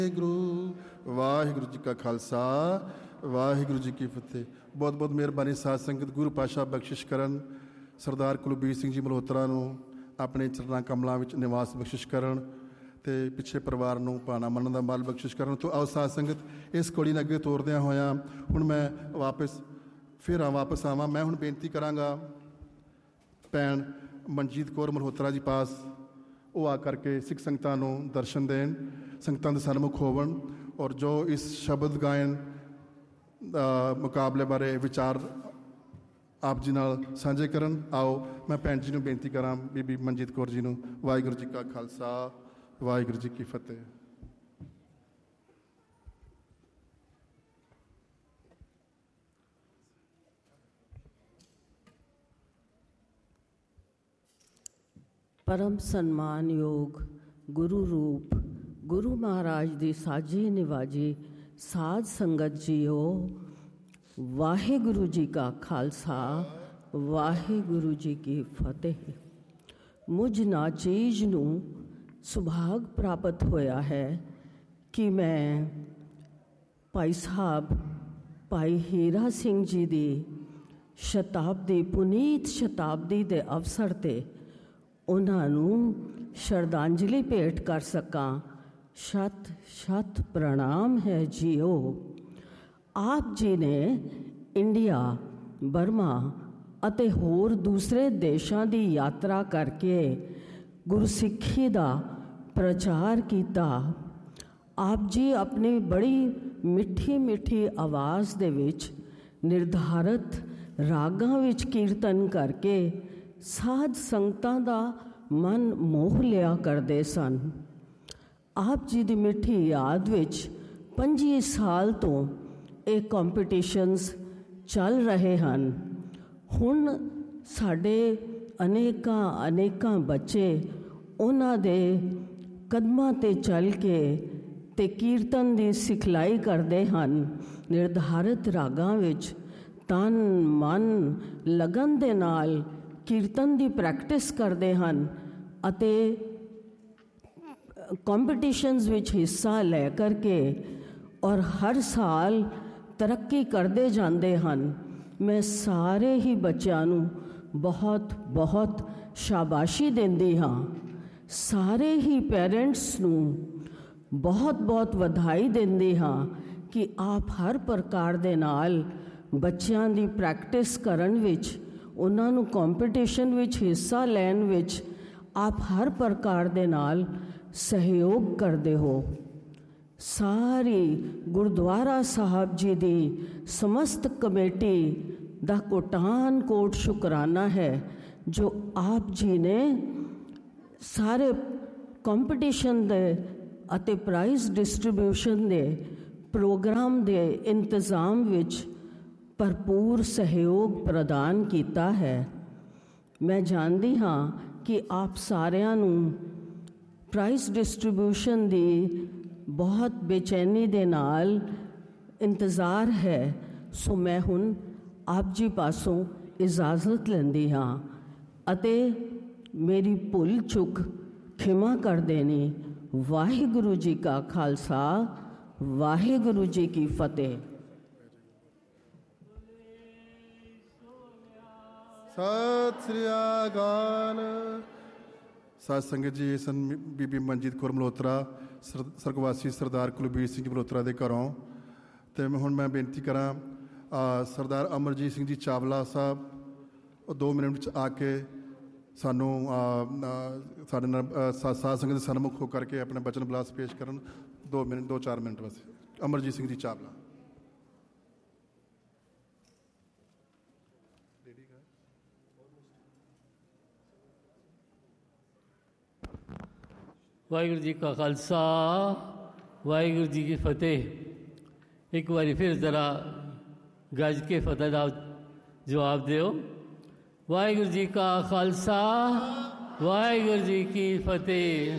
ਵਾਹਿਗੁਰੂ ਜੀ ਕਾ ਖਾਲਸਾ ਵਾਹਿਗੁਰੂ ਜੀ ਕੀ ਫਤਿਹ। ਬਹੁਤ ਬਹੁਤ ਮਿਹਰਬਾਨੀ ਸਾਧ ਸੰਗਤ। ਗੁਰੂ ਪਾਤਸ਼ਾਹ ਬਖਸ਼ਿਸ਼ ਕਰਨ ਸਰਦਾਰ ਕੁਲਬੀਰ ਸਿੰਘ ਜੀ ਮਲਹੋਤਰਾ ਨੂੰ ਆਪਣੇ ਚਰਨਾਂ ਕਮਲਾਂ ਵਿੱਚ ਨਿਵਾਸ ਬਖਸ਼ਿਸ਼ ਕਰਨ ਅਤੇ ਪਿੱਛੇ ਪਰਿਵਾਰ ਨੂੰ ਭਾਣਾ ਮੰਨਣ ਦਾ ਬਲ ਬਖਸ਼ਿਸ਼ ਕਰਨ। ਤੋਂ ਆਓ ਸਾਧ ਸੰਗਤ ਇਸ ਕੌੜੀ ਨੂੰ ਅੱਗੇ ਤੋਰਦਿਆਂ ਹੋਇਆਂ ਹੁਣ ਮੈਂ ਵਾਪਸ ਆਵਾਂ। ਮੈਂ ਹੁਣ ਬੇਨਤੀ ਕਰਾਂਗਾ ਭੈਣ ਮਨਜੀਤ ਕੌਰ ਮਲਹੋਤਰਾ ਜੀ ਪਾਸ, ਉਹ ਆ ਕਰਕੇ ਸਿੱਖ ਸੰਗਤਾਂ ਨੂੰ ਦਰਸ਼ਨ ਦੇਣ, ਸੰਗਤਾਂ ਦੇ ਸਨਮੁਖ ਹੋਵਣ ਔਰ ਜੋ ਇਸ ਸ਼ਬਦ ਗਾਇਨ ਮੁਕਾਬਲੇ ਬਾਰੇ ਵਿਚਾਰ ਆਪ ਜੀ ਨਾਲ ਸਾਂਝੇ ਕਰਨ। ਆਓ ਮੈਂ ਭੈਣ ਜੀ ਨੂੰ ਬੇਨਤੀ ਕਰਾਂ, ਬੀਬੀ ਮਨਜੀਤ ਕੌਰ ਜੀ ਨੂੰ। ਵਾਹਿਗੁਰੂ ਜੀ ਕਾ ਖਾਲਸਾ ਵਾਹਿਗੁਰੂ ਜੀ ਕੀ ਫਤਿਹ। परम सन्मानयोग गुरु रूप गुरु महाराज दी साजी निवाजी साध संगत जीओ, वाहिगुरु जी का खालसा वाहिगुरु जी की फतेह। मुझ नाचीज नूं सुभाग प्राप्त होया है कि मैं भाई साहब भाई हीरा सिंह जी दी शताब्दी पुनीत शताब्दी दे अवसर ते उन्हां नूं श्रद्धांजलि भेंट कर सकां। शत शत प्रणाम है जीओ। आप जी ने इंडिया, बर्मा ਅਤੇ ਹੋਰ ਦੂਸਰੇ ਦੇਸ਼ਾਂ ਦੀ ਯਾਤਰਾ ਕਰਕੇ ਗੁਰਸਿੱਖੀ ਦਾ ਪ੍ਰਚਾਰ ਕੀਤਾ। ਆਪ ਜੀ ਆਪਣੀ ਬੜੀ ਮਿੱਠੀ ਮਿੱਠੀ ਆਵਾਜ਼ ਦੇ ਵਿੱਚ ਨਿਰਧਾਰਤ ਰਾਗਾਂ ਵਿੱਚ ਕੀਰਤਨ ਕਰਕੇ ਸਾਧ ਸੰਗਤਾਂ ਦਾ ਮਨ ਮੋਹ ਲਿਆ ਕਰਦੇ ਸਨ। ਆਪ ਜੀ ਦੀ ਮਿੱਠੀ ਯਾਦ ਵਿੱਚ 25 ਸਾਲ ਤੋਂ ਇਹ ਕੰਪੀਟੀਸ਼ਨਸ ਚੱਲ ਰਹੇ ਹਨ। ਹੁਣ ਸਾਡੇ ਅਨੇਕਾਂ ਬੱਚੇ ਉਹਨਾਂ ਦੇ ਕਦਮਾਂ 'ਤੇ ਚੱਲ ਕੇ ਤੇ ਕੀਰਤਨ ਦੀ ਸਿਖਲਾਈ ਕਰਦੇ ਹਨ। ਨਿਰਧਾਰਿਤ ਰਾਗਾਂ ਵਿੱਚ ਤਨ ਮਨ ਲਗਨ ਦੇ ਨਾਲ ਕੀਰਤਨ ਦੀ ਪ੍ਰੈਕਟਿਸ ਕਰਦੇ ਹਨ ਅਤੇ ਕੰਪੀਟੀਸ਼ਨਸ ਵਿੱਚ ਹਿੱਸਾ ਲੈ ਕਰਕੇ ਔਰ ਹਰ ਸਾਲ ਤਰੱਕੀ ਕਰਦੇ ਜਾਂਦੇ ਹਨ। ਮੈਂ ਸਾਰੇ ਹੀ ਬੱਚਿਆਂ ਨੂੰ ਬਹੁਤ ਬਹੁਤ ਸ਼ਾਬਾਸ਼ੀ ਦਿੰਦੀ ਹਾਂ। ਸਾਰੇ ਹੀ ਪੇਰੈਂਟਸ ਨੂੰ ਬਹੁਤ ਬਹੁਤ ਵਧਾਈ ਦਿੰਦੀ ਹਾਂ ਕਿ ਆਪ ਹਰ ਪ੍ਰਕਾਰ ਦੇ ਨਾਲ ਬੱਚਿਆਂ ਦੀ ਪ੍ਰੈਕਟਿਸ ਕਰਨ ਵਿੱਚ, ਉਹਨਾਂ ਨੂੰ ਕੰਪੀਟੀਸ਼ਨ ਵਿੱਚ ਹਿੱਸਾ ਲੈਣ ਵਿੱਚ ਆਪ ਹਰ ਪ੍ਰਕਾਰ ਦੇ ਨਾਲ ਸਹਿਯੋਗ ਕਰਦੇ ਹੋ। ਸਾਰੀ ਗੁਰਦੁਆਰਾ ਸਾਹਿਬ ਜੀ ਦੀ ਸਮਸਤ ਕਮੇਟੀ ਦਾ ਕੋਟਾਨ ਕੋਟ ਸ਼ੁਕਰਾਨਾ ਹੈ ਜੋ ਆਪ ਜੀ ਨੇ ਸਾਰੇ ਕੰਪੀਟੀਸ਼ਨ ਦੇ ਅਤੇ ਪ੍ਰਾਈਜ਼ ਡਿਸਟ੍ਰੀਬਿਊਸ਼ਨ ਦੇ ਪ੍ਰੋਗਰਾਮ ਦੇ ਇੰਤਜ਼ਾਮ ਵਿੱਚ ਭਰਪੂਰ ਸਹਿਯੋਗ ਪ੍ਰਦਾਨ ਕੀਤਾ ਹੈ। ਮੈਂ ਜਾਣਦੀ ਹਾਂ ਕਿ ਆਪ ਸਾਰਿਆਂ ਨੂੰ ਪ੍ਰਾਈਜ਼ ਡਿਸਟ੍ਰੀਬਿਊਸ਼ਨ ਦੀ ਬਹੁਤ ਬੇਚੈਨੀ ਦੇ ਨਾਲ ਇੰਤਜ਼ਾਰ ਹੈ। ਸੋ ਮੈਂ ਹੁਣ ਆਪ ਜੀ ਪਾਸੋਂ ਇਜਾਜ਼ਤ ਲੈਂਦੀ ਹਾਂ ਅਤੇ ਮੇਰੀ ਭੁੱਲ ਚੁੱਕ ਖਿਮਾ ਕਰ ਦੇਣੀ। ਵਾਹਿਗੁਰੂ ਜੀ ਕਾ ਖਾਲਸਾ ਵਾਹਿਗੁਰੂ ਜੀ ਕੀ ਫਤਿਹ। ਸਤਿ ਸ੍ਰੀ ਅਕਾਲ। ਸਾਧ ਸੰਗਤ ਜੀ, ਸਨ ਬੀਬੀ ਮਨਜੀਤ ਕੌਰ ਮਲਹੋਤਰਾ ਸਰਗਵਾਸੀ ਸਰਦਾਰ ਕੁਲਬੀਰ ਸਿੰਘ ਮਲਹੋਤਰਾ ਦੇ ਘਰੋਂ। ਅਤੇ ਹੁਣ ਮੈਂ ਬੇਨਤੀ ਕਰਾਂ ਸਰਦਾਰ ਅਮਰਜੀਤ ਸਿੰਘ ਜੀ ਚਾਵਲਾ ਸਾਹਿਬ, ਉਹ 2 ਮਿੰਟ ਵਿੱਚ ਆ ਕੇ ਸਾਨੂੰ ਸਾਡੇ ਨਾਲ ਸਾਧ ਸੰਗਤ ਦੇ ਸਨਮੁਖ ਹੋ ਕਰਕੇ ਆਪਣੇ ਬਚਨ ਬਲਾਸ ਪੇਸ਼ ਕਰਨ। 2-4 ਮਿੰਟ ਬਸ। ਅਮਰਜੀਤ ਸਿੰਘ ਜੀ ਚਾਵਲਾ। ਵਾਹਿਗੁਰੂ ਜੀ ਕਾ ਖਾਲਸਾ ਵਾਹਿਗੁਰੂ ਜੀ ਕੀ ਫਤਿਹ। ਇੱਕ ਵਾਰੀ ਫਿਰ ਜ਼ਰਾ ਗੱਜ ਕੇ ਫਤਿਹ ਦਾ ਜਵਾਬ ਦਿਓ। ਵਾਹਿਗੁਰੂ ਜੀ ਕਾ ਖਾਲਸਾ ਵਾਹਿਗੁਰੂ ਜੀ ਕੀ ਫਤਿਹ।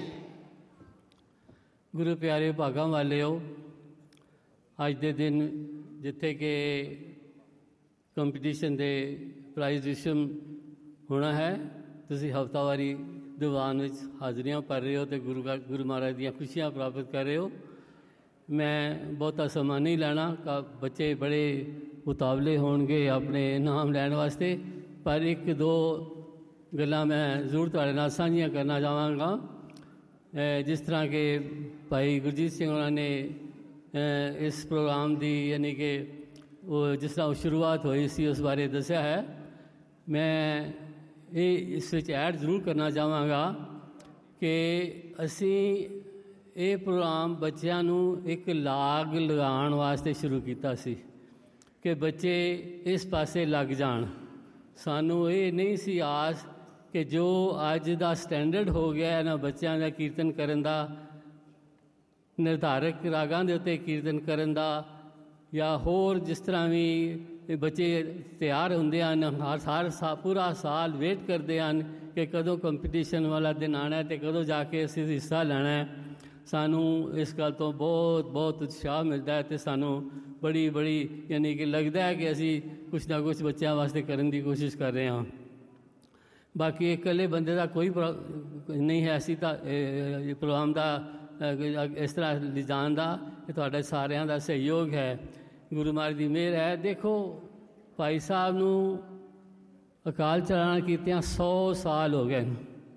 ਗੁਰੂ ਪਿਆਰੇ ਭਾਗਾਂ ਵਾਲਿਓ, ਅੱਜ ਦੇ ਦਿਨ ਜਿੱਥੇ ਕਿ ਕੰਪੀਟੀਸ਼ਨ ਦੇ ਪ੍ਰਾਈਜ਼ ਡਿਸਟ੍ਰੀਬਿਊਸ਼ਨ ਹੋਣਾ ਹੈ, ਤੁਸੀਂ ਹਫ਼ਤਾਵਾਰੀ ਦੀਵਾਨ ਵਿੱਚ ਹਾਜ਼ਰੀਆਂ ਭਰ ਰਹੇ ਹੋ ਅਤੇ ਗੁਰੂ ਮਹਾਰਾਜ ਦੀਆਂ ਖੁਸ਼ੀਆਂ ਪ੍ਰਾਪਤ ਕਰ ਰਹੇ ਹੋ। मैं बहुता समा नहीं लैना, बच्चे बड़े उतावले होणगे अपने इनाम लैण वास्ते, पर एक दो गल्लां मैं जरूर तुहाडे नाल साझियां करना चाहांगा। जिस तरह के भाई गुरजीत सिंह होरां ने इस प्रोग्राम की यानी कि वो जिस तरह शुरुआत हुई सी उस बारे दस्या है, मैं ये इस विच ऐड जरूर करना चाहांगा कि असी ये प्रोग्राम बच्चों नूं एक लाग लगाउण वास्ते शुरू किया सी कि बच्चे इस पासे लग जाण। सानू ये नहीं सी आस कि जो अज का स्टैंडर्ड हो गया है ना बच्चों का कीर्तन करन दा, निर्धारक रागां दे उत्ते कीर्तन करन दा, या होर जिस तरह भी बच्चे तैयार होंदे हन, हर पूरा साल वेट करते हैं कि कदों कंपीटिशन वाला दिन आना है तो कदों जाके असीं हिस्सा लेना है। सानू इस गल तो बहुत बहुत उत्साह मिलता है तो सानू बड़ी बड़ी यानी कि लगता है कि असी कुछ ना कुछ बच्चों वास्ते करने की कोशिश कर रहे हैं। बाकी इकल्ले बंदे का कोई नहीं है, असी तो प्रोग्राम का इस तरह ले जान का तुहाडा सारिਆਂ का सहयोग है, गुरु महाराज की मेहर है। देखो भाई साहब नूं अकाल चलाना कीतियां 100 साल हो गए,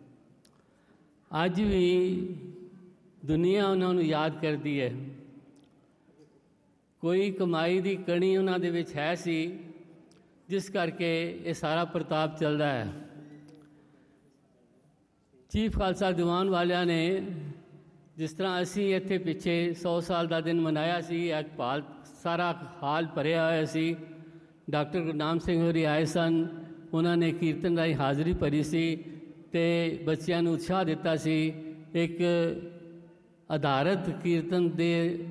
अज भी दुनिया उन्होंने याद करती है। कोई कमाई की कणी उन्हों दे विच है सी जिस करके ये सारा प्रताप चलता है। चीफ खालसा दीवान वालियां ने जिस तरह असी इत्थे पिछे 100 साल का दिन मनाया सी, एक हाल सारा हाल भरिया होया सी। डॉक्टर गुरनाम सिंह होरी आए सन, उन्होंने कीर्तन राही हाज़री भरी सी ते बच्चों नूं उत्साह दिता सी। एक आधारित कीर्तन दे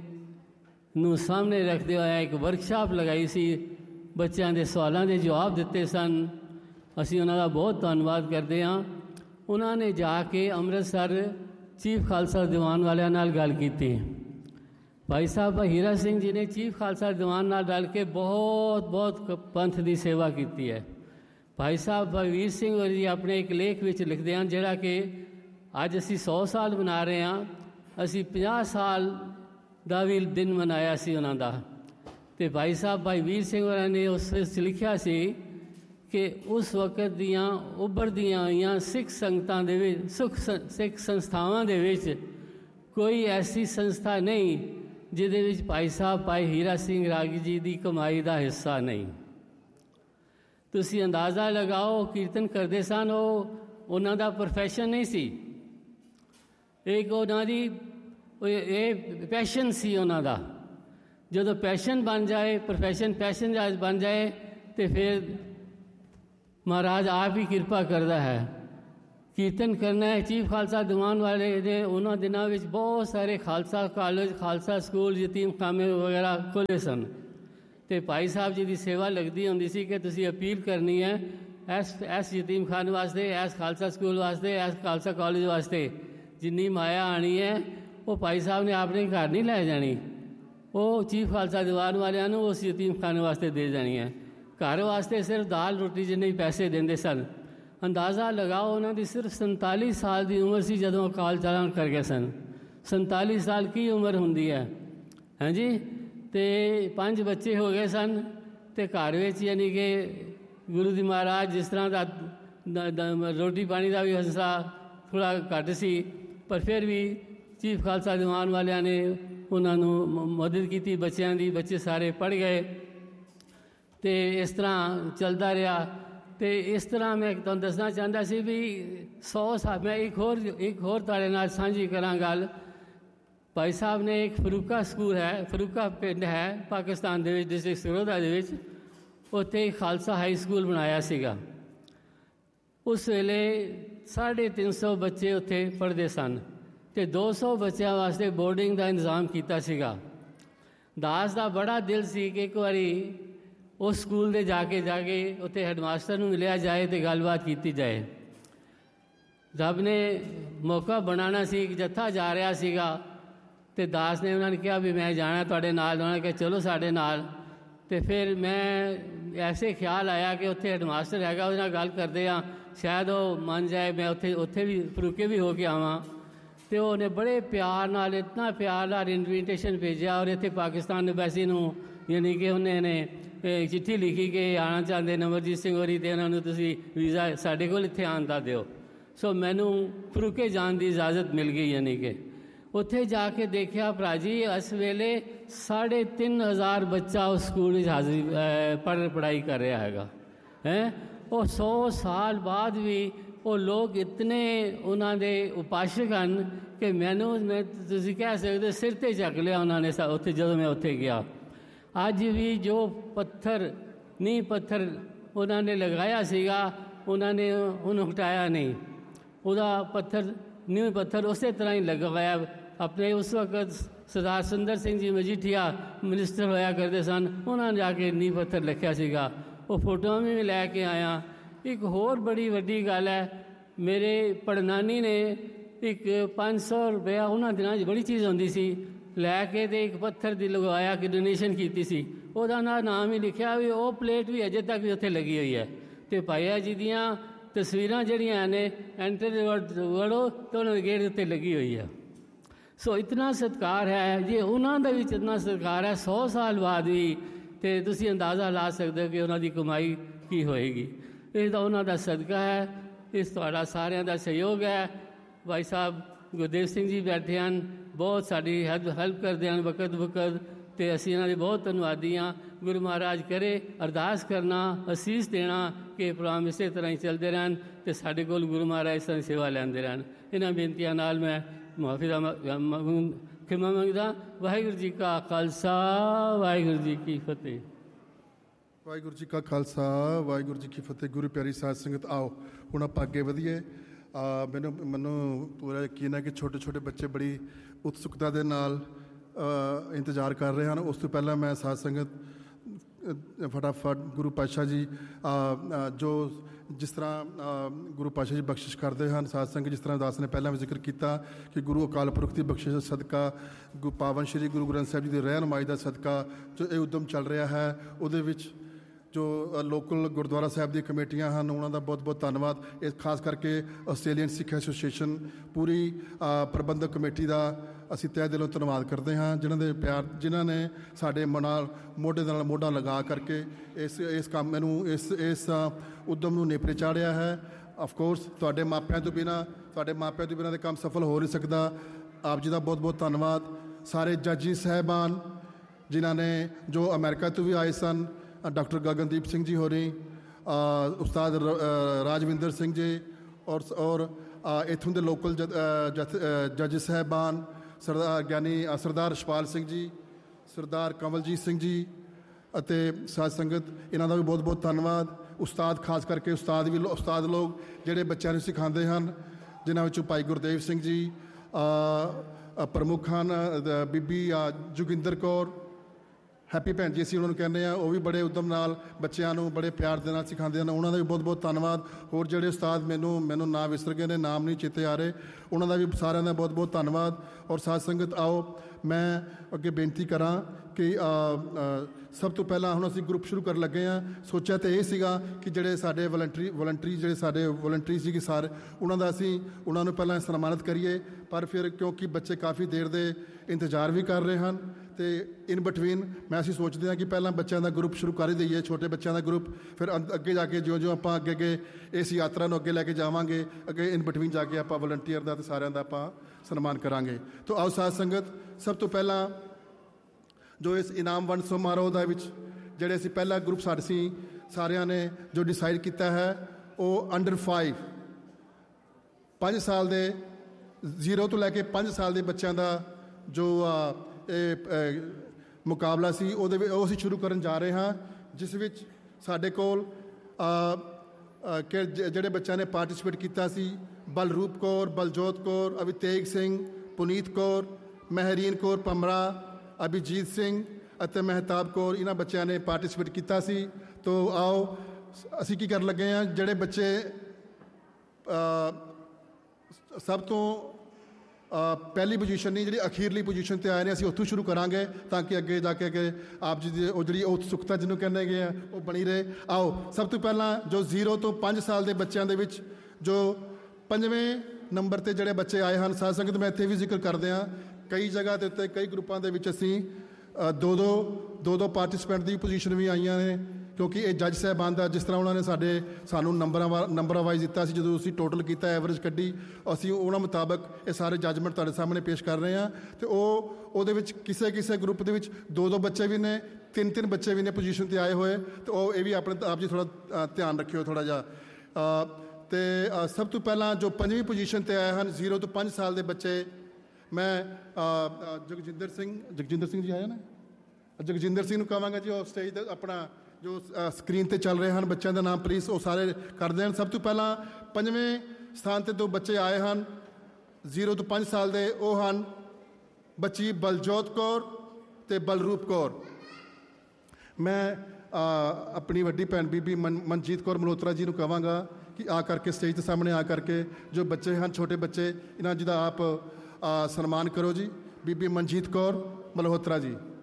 नूं सामने रखते हुए एक वर्कशॉप लगाई सी, बच्चों के सवालों के जवाब दिते सन। असी उन्हां दा बहुत धन्नवाद करते हाँ। उन्होंने जाके अमृतसर चीफ खालसा दीवान वालियां नाल गल की। भाई साहब हीरा सिंह जी ने चीफ खालसा दीवान नाल रल के बहुत बहुत पंथ की सेवा की है। भाई साहब भाई वीर सिंह जी अपने एक लेख विच लिखते हैं जिहड़ा कि अज असी 100 साल मना रहे हैं, असी 50 साल का भी दिन मनाया सी उन्हां दा। ते भाई साहब भाई वीर सिंह होरां ने उस विच लिखिया सी कि उस वक्त दियां उभरदियां होईयां सिख संगतां दे विच सिख संस्थावां दे विच कोई ऐसी संस्था नहीं जिहदे विच भाई साहब भाई हीरा सिंह रागी जी की कमाई का हिस्सा नहीं। तुसी अंदाज़ा लगाओ, कीर्तन करते सन, उन्हां दा प्रोफैशन नहीं सी, एक उन्हां दी पैशन सी उन्हां दा। जदों पैशन बन जाए, पैशन बन जाए तो फिर महाराज आप ही कृपा करता है। कीर्तन करना है। चीफ खालसा दीवान वाले ने उन्होंने दिनों में बहुत सारे खालसा कॉलेज, खालसा स्कूल, यतीम खामे वगैरह खोले सन। तो भाई साहब जी की सेवा लगती होंदी सी कि तुसी अपील करनी है इस यतीम खाने वास्ते, इस खालसा स्कूल वास्ते, इस खालसा कॉलेज वास्ते जिन्नी माया आनी है वो भाई साहब ने अपने घर नहीं लै जानी, वो चीफ खालसा दीवान वालियां नूं उस यतीम खाने वास्ते दे जानी है। घर वास्ते सिर्फ दाल रोटी जिन्ने पैसे देंदे सन। अंदाज़ा लगाओ उन्होंने सिर्फ 47 साल की उम्र सी जदों अकाल चलाण कर गए सन। 47 साल की उम्र होंदी है, हाँ जी। तो 5 बच्चे हो गए सन, तो घर विच यानी कि गुरु जी महाराज जिस तरह का रोटी पानी का भी हंसला थोड़ा घट सी, पर फिर भी चीफ खालसा दीवान वालियां ने उन्होंने मदद की, बच्चों की, बच्चे सारे पढ़ गए। तो इस तरह चलता रहा। तो इस तरह मैं तुहानूं दसना चाहता सी भी 100 साल मैं एक होर तुहाडे नाल सांझी करां गल। भाई साहब ने एक फरूका स्कूल है, फरूका पिंड है पाकिस्तान दे विच, डिस्ट्रिक्ट सरहदा दे विच, उत्थे खालसा हाई स्कूल बनाया सीगा। उस वेले 350 बच्चे उत्थे पढ़ते सन ते 200 बच्चों वास्ते बोर्डिंग का इंतजाम किया सीगा। दास का बड़ा दिल सी कि एक बारी उस स्कूल दे जाके उत्थे हैडमास्टर नूं मिलिया जाए तो गलबात की जाए। रब ने मौका बनाना सी, जत्था जा रहा सीगा तो दास ने उन्होंने कहा भी मैं जाना तुहाडे नाल। उन्होंने कहा चलो साडे नाल। तो फिर मैं ऐसे ख्याल आया कि उत्थे हैडमास्टर हैगा, उहदे नाल गल करदे आ, शायद वो मन जाए, मैं उत्थे भी फरूके भी हो के आवां। तो उन्हें बड़े प्यार नाल, इतना प्यार नाल इनविटेशन भेजा और इत्थे पाकिस्तान एम्बेसी नूं यानी कि उन्होंने चिट्ठी लिखी कि आना चाहते अमरजीत सिंह होरी तो उन्होंने तुसी वीज़ा साढ़े कोल इत्थे आन दा दिओ। सो मैनू फरूके जान की इजाज़त मिल गई। यानी कि उत्थे जाके देखा भरा जी इस वेले 3500 बच्चा उस स्कूल में हाज़री पढ़ाई कर रहा है। और 100 साल बाद भी वो लोग इतने उन्होंने उपासक हैं कि मैनू तुसी कह सकते सिर ते चक लिया उन्होंने उत्थे जदों मैं उत्थे गया। अज भी जो पत्थर नींह पत्थर उन्होंने लगाया सीगा उन्होंने उन्होंने हटाया नहीं, उदा पत्थर नींह पत्थर उस तरह ही लगवाया। अपने उस वक्त सरदार सुंदर सिंह जी मजीठिया मिनिस्टर होया करते सन, उन्होंने जाके नींह पत्थर लिखा सीगा, वो फोटो भी लैके आया। एक होर बड़ी वड्डी गल है, मेरे पड़नानी ने एक 500 रुपया उन्होंने दिनों बड़ी चीज़ होंदी सी लैके तो एक पत्थर दी लगवाया कि डोनेशन की सी, उहदा नाम ही लिखा भी, वो प्लेट भी अजे तक भी उत्थे लगी हुई है। तो भाईया जी दियाँ तस्वीरां जड़ियां ने एंटर वड़ो तो उन्होंने गेट उत्ते लगी हुई है। सो इतना सत्कार है जे उन्होंने भी इतना सत्कार है 100 साल बाद भी, तो तुसी अंदाज़ा ला सकते हो कि उन्होंने कमाई की होएगी। इसका उन्होंने सदका है, इस तुहाडा सारिਆਂ ਦਾ सहयोग है। भाई साहब गुरदेव सिंह जी बैठे हैं, बहुत साड़ी हेल्प करते हैं वक़्त वक़्त, तो असी इन्हों के बहुत धन्यवादी हाँ। गुरु महाराज करे अरदास करना, असीस देना कि प्रोग्राम इस तरह ही चलते रहन तो साढ़े कोल गुरु महाराज इस तरह सेवा लैंदे रहन। इन्हां बेनतियां नाल मैं मुआफिदा खिमा मंगदा। वाहिगुरू जी का खालसा, वाहिगुरू जी की फतेह। वाहिगुरू जी का खालसा, वाहिगुरू जी की फतेह। गुरु प्यारी साध संगत आओ हुण आपां अगे वधीए। मैनूं पूरा यकीन है कि छोटे छोटे बच्चे बड़ी उत्सुकता दे नाल इंतजार कर रहे हैं। उस तो पहला मैं साध संगत फटाफट गुरु पातशाह जी जो जिस तरह गुरु पातशाह जी बख्शिश करते हैं, साध संगत जिस तरह दास ने पहला भी जिक्र किया कि गुरु अकाल पुरख की बख्शिश सदका पावन श्री गुरु ग्रंथ साहिब जी की रहनुमाई का सदका जो ये उद्यम चल रहा है, उहदे विच जो लोकल गुरुद्वारा साहब दी कमेटियां हैं उन्होंने बहुत बहुत धन्यवाद। इस खास करके आस्ट्रेलियन सिख एसोसीएशन पूरी प्रबंधक कमेटी का असी तह दिलों धन्यवाद करते हैं, जिन्होंने प्यार जिन्होंने साढ़े नाल मोढे नाल मोढा लगा करके इस काम इस उद्यम नूं नेपरे चाढ़िया है। ऑफकोर्स तुहाडे मापिਆਂ तो बिना काम सफल हो नहीं सकता। आप जी का बहुत बहुत धन्यवाद। सारे जजी साहबान जिन्होंने जो अमेरिका तो भी आए सन, डॉक्टर गगनदीप सिंह जी होरी, उस्ताद राजविंदर सिंह जी और इत्थों के लोकल जज साहबान सरदार रछपाल सिंह जी, सरदार कंवलजीत सिंह जी ਅਤੇ साध संगत इन्हों का भी बहुत बहुत धन्यवाद। उस्ताद खास करके उस्ताद लोग ਜਿਹੜੇ ਬੱਚਿਆਂ ਨੂੰ ਸਿਖਾਉਂਦੇ ਹਨ, ਜਿਨ੍ਹਾਂ ਵਿੱਚੋਂ ਭਾਈ ਗੁਰਦੇਵ ਸਿੰਘ ਜੀ प्रमुख हैं, बीबी जोगिंदर कौर हैप्पी भैन जी असीं उन्होंने कहने वो भी बड़े उद्यम नाल बच्चों को बड़े प्यार के नाल सिखाते हैं, उन्होंने भी बहुत बहुत धन्यवाद। होर जोड़े उस्ताद मैनू ना विसर गए ने, नाम नहीं चेते आ रहे, उन्होंने भी सारे का बहुत बहुत धन्यवाद। और साध संगत आओ मैं अगे बेनती करा कि सब तो पहला हुण असीं ग्रुप शुरू कर लगे हैं। सोचा तो यह सीगा कि जोड़े साडे वॉलंटरी जोड़े साडे वॉलंटरी सी सारे उन्होंने असीं उन्होंने पहला सन्मानित करिए, पर फिर क्योंकि बच्चे काफ़ी देर दे इंतजार भी कर रहे हैं तो इन बिटवीन मैं असीं सोचते हैं कि पहला बच्चों का ग्रुप शुरू कर ही दईए, छोटे बच्चों का ग्रुप, फिर अगे जाके जो जो आप अगे इस यात्रा को अगे लैके जावांगे, अगे इन बिटवीन जाके आप वॉलंटियर का तो सारिਆਂ ਦਾ ਆਪਾਂ सन्मान करांगे। तो आओ साध संगत सब तो पहला जो इस इनाम वंड समारोह ਦਾ ਵਿੱਚ ਜਿਹੜੇ ਅਸੀਂ ਪਹਿਲਾ ग्रुप साडे सारिਆਂ ने जो डिसाइड किया है वो अंडर 5 साल के 0 तो लैके 5 साल के बच्चों का जो मुकाबला सी वो असीं शुरू करन जा रहे हैं, जिस विच साडे कोल ਜਿਹੜੇ ਬੱਚਿਆਂ ਨੇ पार्टिसिपेट किया सी बलरूप कौर, बलजोत कौर, अभितेज सिंह, पुनीत कौर, महरीन कौर पमरा, अभिजीत सिंह ਅਤੇ ਮਹਿਤਾਬ ਕੌਰ, ਇਹਨਾਂ ਬੱਚਿਆਂ ਨੇ ਪਾਰਟਿਸਿਪੇਟ ਕੀਤਾ ਸੀ। तो आओ ਅਸੀਂ ਕੀ ਕਰਨ ਲੱਗੇ ਹਾਂ, ਜਿਹੜੇ ਬੱਚੇ ਸਭ ਤੋਂ ਪਹਿਲੀ ਪੋਜੀਸ਼ਨ ਨਹੀਂ ਜਿਹੜੀ ਅਖੀਰਲੀ ਪੋਜੀਸ਼ਨ 'ਤੇ ਆਏ ਨੇ ਅਸੀਂ ਉੱਥੋਂ ਸ਼ੁਰੂ ਕਰਾਂਗੇ ਤਾਂ ਕਿ ਅੱਗੇ ਜਾ ਕੇ ਅੱਗੇ ਆਪ ਜੀ ਦੀ ਉਹ ਜਿਹੜੀ ਉਤਸੁਕਤਾ ਜਿਹਨੂੰ ਕਹਿੰਦੇ ਗਏ ਆ ਉਹ ਬਣੀ ਰਹੇ। ਆਓ ਸਭ ਤੋਂ ਪਹਿਲਾਂ ਜੋ 0 ਤੋਂ 5 ਸਾਲ ਦੇ ਬੱਚਿਆਂ ਦੇ ਵਿੱਚ ਜੋ 5ਵੇਂ ਨੰਬਰ ਤੇ ਜਿਹੜੇ ਬੱਚੇ ਆਏ ਹਨ, ਸਾਧ ਸੰਗਤ ਮੈਂ ਇੱਥੇ ਵੀ ਜ਼ਿਕਰ ਕਰਦੇ ਹਾਂ, ਕਈ ਜਗ੍ਹਾ ਦੇ ਉੱਤੇ ਕਈ ਗਰੁੱਪਾਂ ਦੇ ਵਿੱਚ ਅਸੀਂ ਦੋ ਪਾਰਟਿਸਪੈਂਟ ਦੀ ਪੋਜੀਸ਼ਨ ਵੀ ਆਈਆਂ ਨੇ, ਕਿਉਂਕਿ ਇਹ ਜੱਜ ਸਾਹਿਬਾਨ ਦਾ ਜਿਸ ਤਰ੍ਹਾਂ ਉਹਨਾਂ ਨੇ ਸਾਨੂੰ ਨੰਬਰਾਂ ਵਾਈਜ਼ ਦਿੱਤਾ ਸੀ, ਜਦੋਂ ਅਸੀਂ ਟੋਟਲ ਕੀਤਾ ਐਵਰੇਜ ਕੱਢੀ, ਅਸੀਂ ਉਹਨਾਂ ਮੁਤਾਬਕ ਇਹ ਸਾਰੇ ਜੱਜਮੈਂਟ ਤੁਹਾਡੇ ਸਾਹਮਣੇ ਪੇਸ਼ ਕਰ ਰਹੇ ਹਾਂ। ਅਤੇ ਉਹਦੇ ਵਿੱਚ ਕਿਸੇ ਗਰੁੱਪ ਦੇ ਵਿੱਚ 2 ਬੱਚੇ ਵੀ ਨੇ, 3 ਬੱਚੇ ਵੀ ਨੇ ਪੋਜੀਸ਼ਨ 'ਤੇ ਆਏ ਹੋਏ, ਅਤੇ ਉਹ ਇਹ ਵੀ ਆਪਣੇ ਆਪ ਜੀ ਥੋੜ੍ਹਾ ਧਿਆਨ ਰੱਖਿਓ ਥੋੜ੍ਹਾ ਜਿਹਾ। ਅਤੇ ਸਭ ਤੋਂ ਪਹਿਲਾਂ ਜੋ 5ਵੀਂ ਪੋਜੀਸ਼ਨ 'ਤੇ ਆਏ ਹਨ 0 ਤੋਂ 5 ਸਾਲ ਦੇ ਬੱਚੇ, ਮੈਂ ਜਗਜਿੰਦਰ ਸਿੰਘ ਜੀ ਆਏ ਨਾ, ਜਗਜਿੰਦਰ ਸਿੰਘ ਨੂੰ ਕਹਾਂਗਾ ਜੀ ਉਹ ਸਟੇਜ 'ਤੇ ਆਪਣਾ ਜੋ ਸਕਰੀਨ 'ਤੇ ਚੱਲ ਰਹੇ ਹਨ ਬੱਚਿਆਂ ਦਾ ਨਾਮ ਪਲੀਜ਼ ਉਹ ਸਾਰੇ ਕਰ ਦੇਣ। ਸਭ ਤੋਂ ਪਹਿਲਾਂ 5ਵੇਂ ਸਥਾਨ 'ਤੇ 2 ਬੱਚੇ ਆਏ ਹਨ 0 ਤੋਂ 5 ਸਾਲ ਦੇ, ਉਹ ਹਨ ਬੱਚੀ ਬਲਜੋਤ ਕੌਰ ਅਤੇ ਬਲਰੂਪ ਕੌਰ। ਮੈਂ ਆਪਣੀ ਵੱਡੀ ਭੈਣ ਬੀਬੀ ਮਨਜੀਤ ਕੌਰ ਮਲਹੋਤਰਾ ਜੀ ਨੂੰ ਕਹਾਂਗਾ ਕਿ ਆ ਕਰਕੇ ਸਟੇਜ ਦੇ ਸਾਹਮਣੇ ਆ ਕਰਕੇ ਜੋ ਬੱਚੇ ਹਨ, ਛੋਟੇ ਬੱਚੇ, ਇਹਨਾਂ ਜੀ ਦਾ ਆਪ ਸਨਮਾਨ ਕਰੋ ਜੀ। ਬੀਬੀ ਮਨਜੀਤ ਕੌਰ ਮਲਹੋਤਰਾ ਜੀ।